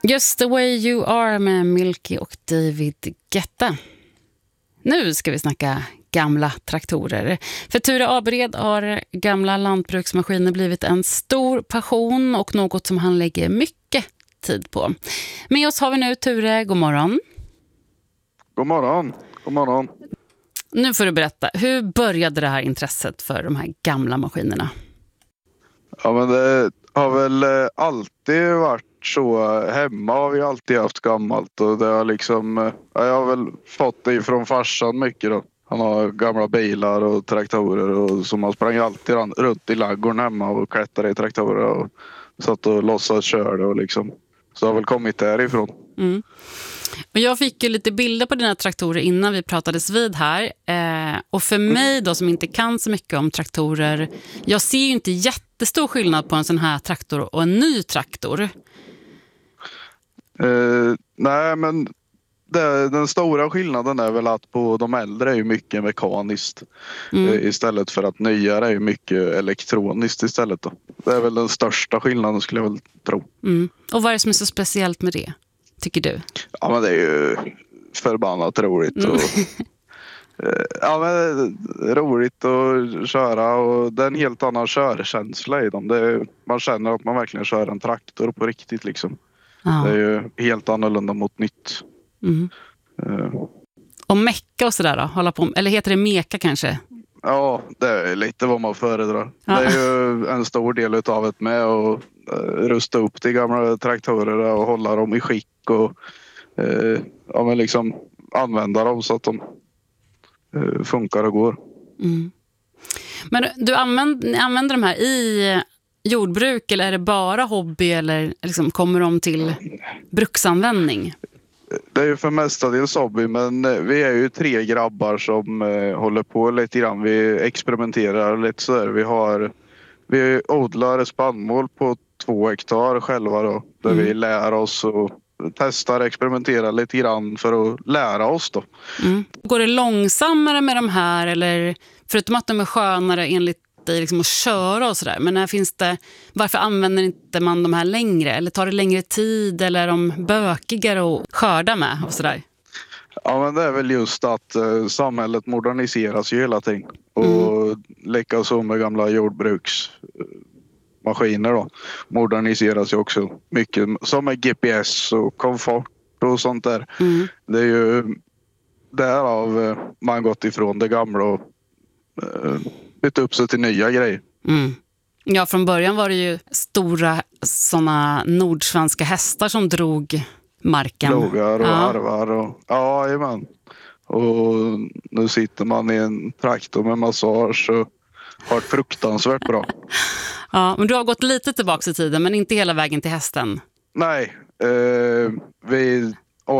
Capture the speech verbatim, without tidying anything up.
Just the way you are med Milky och David Guetta. Nu ska vi snacka gamla traktorer. För Ture Abered har gamla lantbruksmaskiner blivit en stor passion och något som han lägger mycket tid på. Med oss har vi nu Ture, god morgon. God morgon, god morgon. Nu får du berätta, hur började det här intresset för de här gamla maskinerna? Ja, men det har väl alltid varit så. Hemma har vi alltid haft gammalt och det har liksom, ja, jag har väl fått det från farsan mycket då. Han har gamla bilar och traktorer och så man sprang alltid runt i laggården hemma och klättrade i traktorer och satt och låtsas körde och liksom. Så det har väl kommit därifrån. Mm. Och jag fick ju lite bilder på dina traktorer innan vi pratades vid här. Eh, och för mig då som inte kan så mycket om traktorer, jag ser ju inte jättestor skillnad på en sån här traktor och en ny traktor. Eh, nej, men det, den stora skillnaden är väl att på de äldre är ju mycket mekaniskt mm. eh, istället för att nyare är ju mycket elektroniskt istället då. Det är väl den största skillnaden skulle jag väl tro. Mm. Och vad är det som är så speciellt med det, tycker du? Ja, men det är ju förbannat roligt mm. och ja, men det är roligt att köra och det är en helt annan körkänsla i dem. Det är, man känner att man verkligen kör en traktor på riktigt liksom. Ja. Det är ju helt annorlunda mot nytt. Mm. Uh. Och mecka och sådär då? Hålla på, eller heter det meka kanske? Ja, det är lite vad man föredrar. Ja. Det är ju en stor del utav det med att uh, rusta upp de gamla traktorer och hålla dem i skick och uh, ja, men liksom använda dem så att de uh, funkar och går. Mm. Men du använder, använder de här i jordbruk eller är det bara hobby eller liksom kommer de till bruksanvändning? Det är ju för mestadels hobby, men vi är ju tre grabbar som eh, håller på lite grann. Vi experimenterar lite så här. Vi har vi odlar spannmål på två hektar själva då, där mm. vi lär oss och testar, experimenterar lite grann för att lära oss då. Mm. Går det långsammare med de här eller förutom att de är skönare enligt dig liksom att köra och sådär, men när finns det, varför använder inte man de här längre eller tar det längre tid eller är de bökigare att skörda med och sådär? Ja, men det är väl just att eh, samhället moderniseras ju hela tiden och mm. lika så med gamla jordbruksmaskiner då moderniseras ju också mycket som med G P S och komfort och sånt där. Mm. Det är ju därav eh, man gått ifrån det gamla och eh, bytt upp sig till nya grejer. Mm. Ja, från början var det ju stora såna nordsvenska hästar som drog marken. Plogar och ja. arvar och ja, jajamän. Och nu sitter man i en traktor med massage och har det fruktansvärt bra. Ja, men du har gått lite tillbaka i tiden men inte hela vägen till hästen. Nej, eh, vi